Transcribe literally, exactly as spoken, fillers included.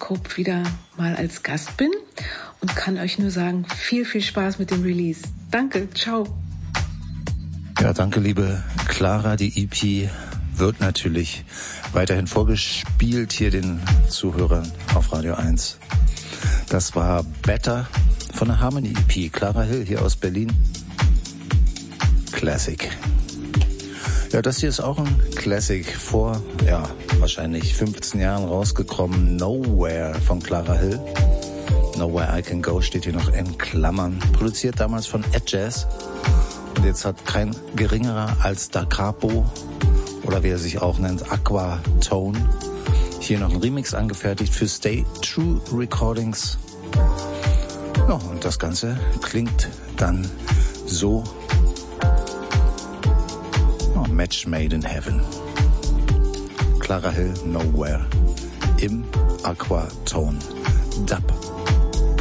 Scope wieder mal als Gast bin und kann euch nur sagen, viel, viel Spaß mit dem Release. Danke, ciao. Ja, danke, liebe Clara. Die E P wird natürlich weiterhin vorgespielt hier den Zuhörern auf Radio eins. Das war Better von der Harmony E P. Clara Hill hier aus Berlin. Classic. Ja, das hier ist auch ein Classic, vor, ja, wahrscheinlich fünfzehn Jahren rausgekommen. Nowhere von Clara Hill. Nowhere I Can Go steht hier noch in Klammern. Produziert damals von Ed Jazz. Und jetzt hat kein geringerer als Da Capo, oder wie er sich auch nennt, Aquatone, hier noch ein Remix angefertigt für Stay True Recordings. Ja, und das Ganze klingt dann so. Oh, Match Made in Heaven. Clara Hill, Nowhere im Aquatone Dub